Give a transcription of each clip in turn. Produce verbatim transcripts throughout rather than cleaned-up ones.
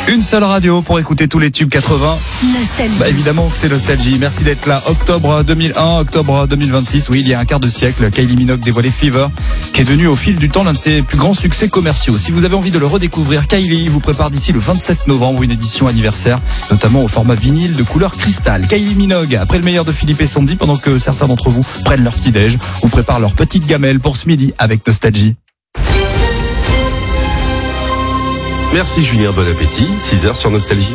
Une seule radio pour écouter tous les tubes quatre-vingts. Nostalgie. Bah évidemment que c'est Nostalgie. Merci d'être là. Octobre deux mille un, octobre deux mille vingt-six. Oui, il y a un quart de siècle, Kylie Minogue dévoilait Fever, qui est devenu au fil du temps l'un de ses plus grands succès commerciaux. Si vous avez envie de le redécouvrir, Kylie vous prépare d'ici le vingt-sept novembre une édition anniversaire, notamment au format vinyle de couleur cristal. Kylie Minogue, après le meilleur de Philippe et Sandy, pendant que certains d'entre vous prennent leur petit-déj ou préparent leur petite gamelle pour ce midi avec Nostalgie. Merci Julien, bon appétit. six heures sur Nostalgie.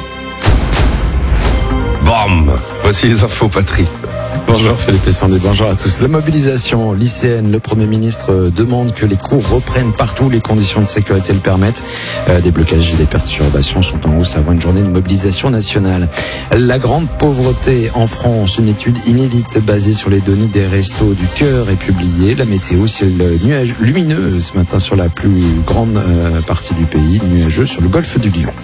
Bam! Voici les infos, Patrice. Bonjour Philippe et Sandy, bonjour à tous. La mobilisation lycéenne, le Premier ministre demande que les cours reprennent partout, les conditions de sécurité le permettent. Euh, des blocages et des perturbations sont en hausse avant une journée de mobilisation nationale. La grande pauvreté en France, une étude inédite basée sur les données des Restos du Cœur est publiée. La météo, ciel nuage lumineux ce matin sur la plus grande euh, partie du pays, nuageux sur le golfe du Lion.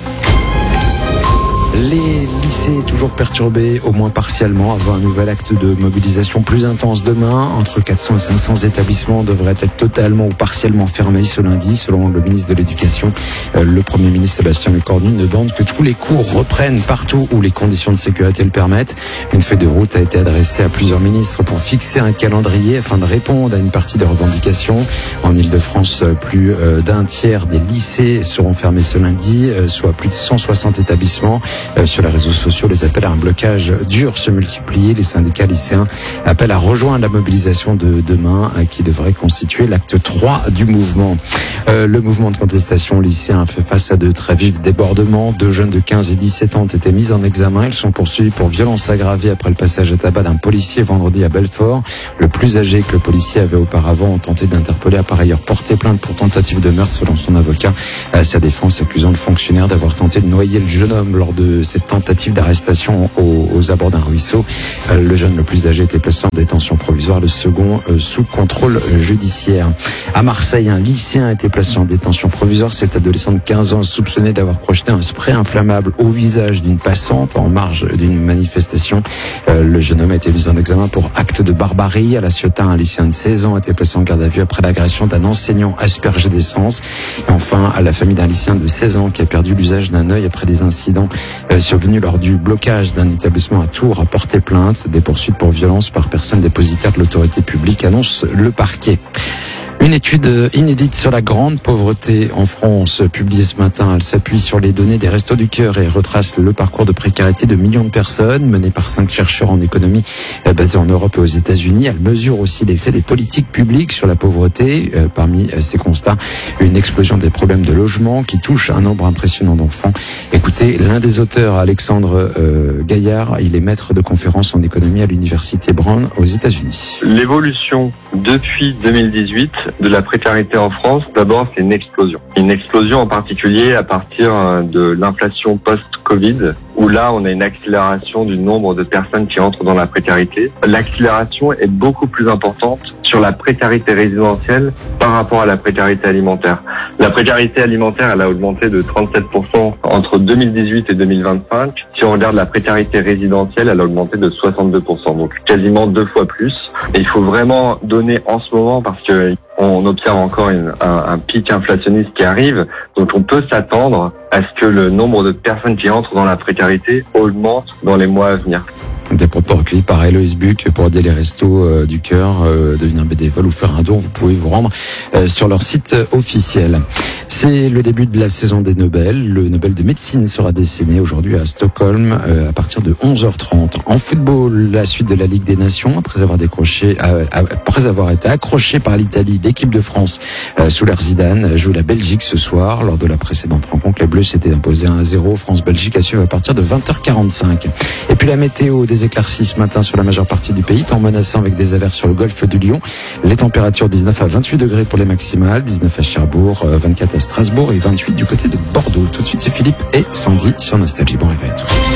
Les lycées toujours perturbés, au moins partiellement, avant un nouvel acte de mobilisation plus intense demain. Entre quatre cents et cinq cents établissements devraient être totalement ou partiellement fermés ce lundi, selon le ministre de l'Éducation. Euh, le Premier ministre Sébastien Lecornu demande que tous les cours reprennent partout où les conditions de sécurité le permettent. Une feuille de route a été adressée à plusieurs ministres pour fixer un calendrier afin de répondre à une partie des revendications. En Ile-de-France, plus euh, d'un tiers des lycées seront fermés ce lundi, euh, soit plus de cent soixante établissements. Euh, sur les réseaux sociaux, les appels à un blocage dur se multiplient. Les syndicats lycéens appellent à rejoindre la mobilisation de demain euh, qui devrait constituer l'acte trois du mouvement. Euh, le mouvement de contestation lycéen fait face à de très vifs débordements. Deux jeunes de quinze et dix-sept ans ont été mis en examen. Ils sont poursuivis pour violence aggravée après le passage à tabac d'un policier vendredi à Belfort. Le plus âgé que le policier avait auparavant tenté d'interpeller a par ailleurs porté plainte pour tentative de meurtre selon son avocat. À sa défense, accusant le fonctionnaire d'avoir tenté de noyer le jeune homme lors de cette tentative d'arrestation aux, aux abords d'un ruisseau. Euh, le jeune le plus âgé était placé en détention provisoire, le second euh, sous contrôle judiciaire. À Marseille, un lycéen a été placé en détention provisoire. Cet adolescent de quinze ans soupçonné d'avoir projeté un spray inflammable au visage d'une passante en marge d'une manifestation. Euh, le jeune homme a été mis en examen pour acte de barbarie. À La Ciotat, un lycéen de seize ans a été placé en garde à vue après l'agression d'un enseignant aspergé d'essence. Et enfin, à la famille d'un lycéen de seize ans qui a perdu l'usage d'un œil après des incidents euh, survenus lors du blocage d'un établissement à Tours a porté plainte. Des poursuites pour violence par personne dépositaire de l'autorité publique, annonce le parquet. Une étude inédite sur la grande pauvreté en France, publiée ce matin, elle s'appuie sur les données des Restos du Cœur et retrace le parcours de précarité de millions de personnes, menée par cinq chercheurs en économie basés en Europe et aux États-Unis. Elle mesure aussi l'effet des politiques publiques sur la pauvreté. Euh, parmi ces constats, une explosion des problèmes de logement qui touche un nombre impressionnant d'enfants. Écoutez, l'un des auteurs, Alexandre euh, Gaillard, il est maître de conférences en économie à l'université Brown aux États-Unis. L'évolution depuis deux mille dix-huit de la précarité en France, d'abord, c'est une explosion. Une explosion en particulier à partir de l'inflation post-Covid, où là, on a une accélération du nombre de personnes qui entrent dans la précarité. L'accélération est beaucoup plus importante sur la précarité résidentielle par rapport à la précarité alimentaire. La précarité alimentaire, elle a augmenté de trente-sept pour cent entre deux mille dix-huit et deux mille vingt-cinq. Si on regarde la précarité résidentielle, elle a augmenté de soixante-deux pour cent, donc quasiment deux fois plus. Et il faut vraiment donner en ce moment parce que on observe encore une, un, un pic inflationniste qui arrive, donc on peut s'attendre à ce que le nombre de personnes qui entrent dans la précarité augmente dans les mois à venir. Des propos recueillis par Héloïse Buc pour aider les Restos euh, du Cœur, euh, devenir bénévole ou faire un don. Vous pouvez vous rendre euh, sur leur site euh, officiel. C'est le début de la saison des Nobel. Le Nobel de médecine sera décerné aujourd'hui à Stockholm euh, à partir de onze heures trente. En football, la suite de la Ligue des Nations, après avoir décroché, euh, après avoir été accroché par l'Italie, l'équipe de France euh, sous l'ère Zidane joue la Belgique ce soir. Lors de la précédente rencontre, les Bleus s'étaient imposés un à zéro. France-Belgique à suivre à partir de vingt heures quarante-cinq. Et puis la météo, des éclaircies ce matin sur la majeure partie du pays, temps menaçant avec des averses sur le golfe du Lion. Les températures dix-neuf à vingt-huit degrés pour les maximales, dix-neuf à Cherbourg, vingt-quatre à Strasbourg et vingt-huit du côté de Bordeaux. Tout de suite, c'est Philippe et Sandy sur Nostalgie. Bon réveil à tous.